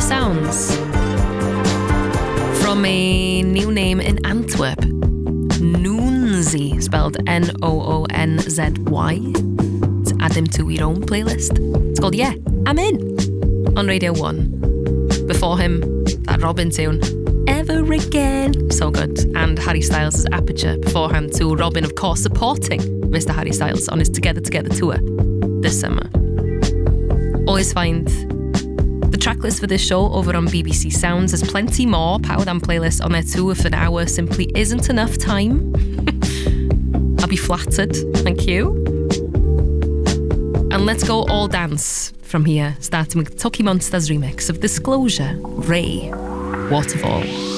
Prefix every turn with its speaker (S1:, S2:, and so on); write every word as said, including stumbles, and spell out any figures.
S1: Sounds from a new name in Antwerp, Noonzy, spelled N O O N Z Y. Let's add him to your own playlist. It's called Yeah, I'm In, on Radio one. Before him, that Robin tune, Ever Again, so good. And Harry Styles' Aperture beforehand too. Robin, of course, supporting Mister Harry Styles on his Together Together tour this summer. Always find the tracklist for this show over on B B C Sounds. There's plenty more Power Dan playlists on there too if an hour simply isn't enough time. I'll be flattered, thank you. And let's go all dance from here, starting with Toki Monster's remix of Disclosure, Ray, Waterfall.